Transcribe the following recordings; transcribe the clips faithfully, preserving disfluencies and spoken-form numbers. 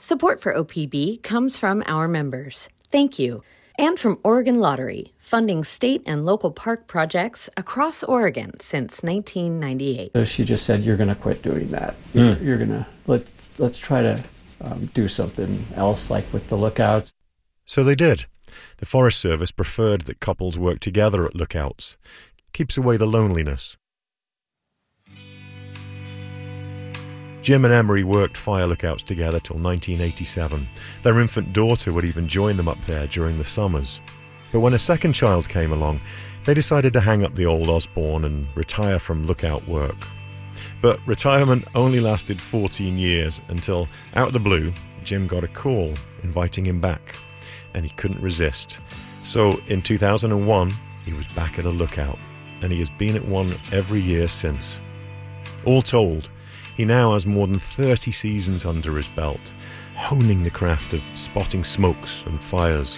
Support for O P B comes from our members. Thank you. And from Oregon Lottery, funding state and local park projects across Oregon since nineteen ninety-eight. So she just said, you're going to quit doing that. You're, Mm. you're going to, let, let's try to um, do something else, like with the lookouts. So they did. The Forest Service preferred that couples work together at lookouts. Keeps away the loneliness. Jim and Emery worked fire lookouts together till nineteen eighty-seven. Their infant daughter would even join them up there during the summers. But when a second child came along, they decided to hang up the old Osborne and retire from lookout work. But retirement only lasted fourteen years until, out of the blue, Jim got a call inviting him back, and he couldn't resist. So in two thousand one, he was back at a lookout, and he has been at one every year since. All told, he now has more than thirty seasons under his belt, honing the craft of spotting smokes and fires.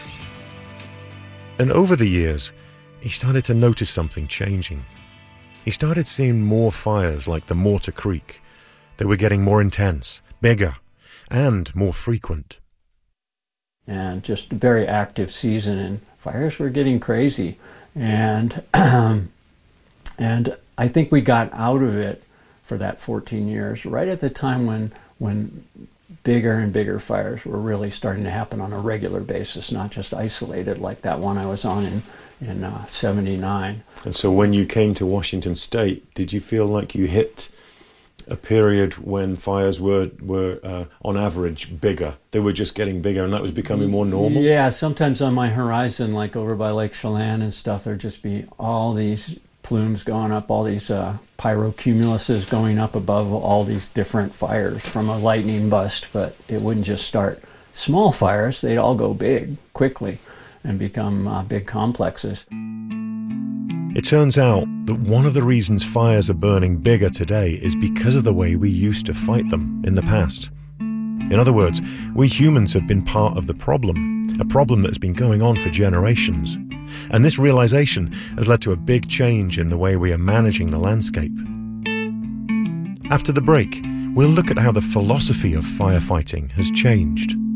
And over the years, he started to notice something changing. He started seeing more fires like the Mortar Creek. They were getting more intense, bigger, and more frequent. And just a very active season, and fires were getting crazy. And, and I think we got out of it for that fourteen years, right at the time when when bigger and bigger fires were really starting to happen on a regular basis, not just isolated like that one I was on in, in uh, seventy-nine. And so when you came to Washington State, did you feel like you hit a period when fires were, were uh, on average, bigger? They were just getting bigger and that was becoming more normal? Yeah, sometimes on my horizon, like over by Lake Chelan and stuff, there'd just be all these plumes going up, all these uh, pyrocumuluses going up above all these different fires from a lightning bust. But it wouldn't just start small fires, they'd all go big quickly and become uh, big complexes. It turns out that one of the reasons fires are burning bigger today is because of the way we used to fight them in the past. In other words, we humans have been part of the problem, a problem that has been going on for generations. And this realization has led to a big change in the way we are managing the landscape. After the break, we'll look at how the philosophy of firefighting has changed.